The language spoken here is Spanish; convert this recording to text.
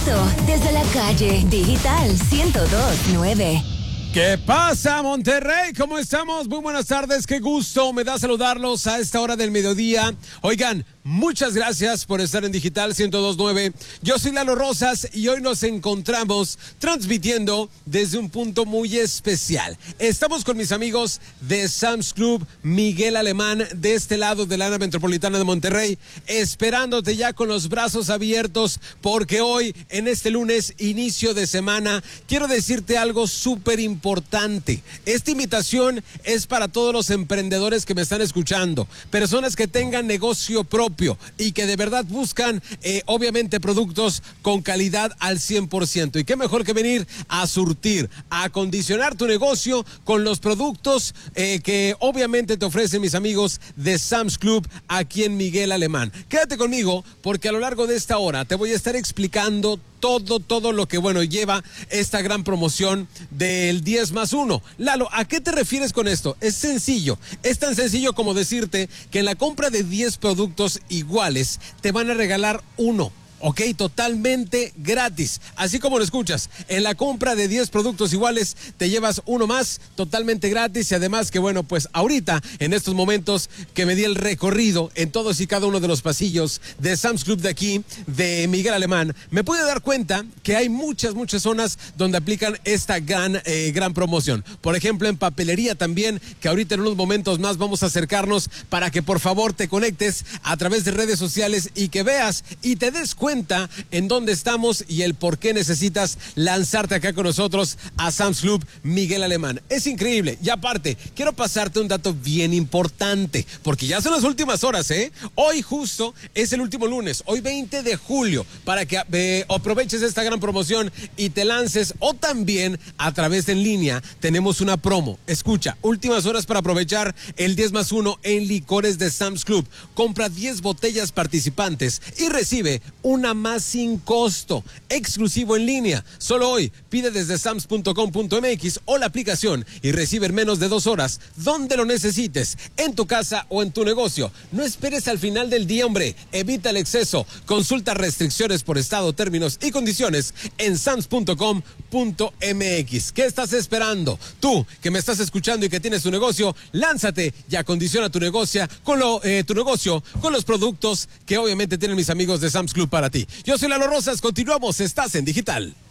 directo desde la calle Digital 102.9. ¿Qué pasa, Monterrey? ¿Cómo estamos? Muy buenas tardes, qué gusto me da saludarlos a esta hora del mediodía. Oigan, muchas gracias por estar en Digital 102.9. Yo soy Lalo Rosas y hoy nos encontramos transmitiendo desde un punto muy especial. Estamos con mis amigos de Sam's Club Miguel Alemán, de este lado del área metropolitana de Monterrey, esperándote ya con los brazos abiertos, porque hoy, en este lunes, inicio de semana, quiero decirte algo súper importante. Esta invitación es para todos los emprendedores que me están escuchando, personas que tengan negocio propio y que de verdad buscan, obviamente, productos con calidad al 100%. Y qué mejor que venir a surtir, a acondicionar tu negocio con los productos que obviamente te ofrecen mis amigos de Sam's Club aquí en Miguel Alemán. Quédate conmigo porque a lo largo de esta hora te voy a estar explicando todo lo que, lleva esta gran promoción del 10+1. Lalo, ¿a qué te refieres con esto? Es sencillo, es tan sencillo como decirte que en la compra de 10 productos iguales te van a regalar uno. Ok, totalmente gratis, así como lo escuchas. En la compra de 10 productos iguales te llevas uno más totalmente gratis. Y además que pues ahorita, en estos momentos que me di el recorrido en todos y cada uno de los pasillos de Sam's Club de aquí, de Miguel Alemán, me pude dar cuenta que hay muchas zonas donde aplican esta gran promoción. Por ejemplo, en papelería también, que ahorita en unos momentos más vamos a acercarnos para que por favor te conectes a través de redes sociales y que veas y te des cuenta en dónde estamos y el por qué necesitas lanzarte acá con nosotros a Sam's Club Miguel Alemán. Es increíble. Y aparte, quiero pasarte un dato bien importante, porque ya son las últimas horas, ¿eh? Hoy justo es el último lunes, hoy 20 de julio, para que aproveches esta gran promoción y te lances, o también a través de en línea tenemos una promo. Escucha, últimas horas para aprovechar el 10+1 en licores de Sam's Club. Compra 10 botellas participantes y recibe una más sin costo, exclusivo en línea. Solo hoy pide desde sams.com.mx o la aplicación y recibe en menos de 2 horas, donde lo necesites, en tu casa o en tu negocio. No esperes al final del día, hombre. Evita el exceso. Consulta restricciones por estado, términos y condiciones en sams.com.mx. ¿Qué estás esperando? Tú, que me estás escuchando y que tienes tu negocio, lánzate y acondiciona tu negocio con los productos que obviamente tienen mis amigos de Sam's Club para ti. Yo soy Lalo Rosas, continuamos, estás en Digital.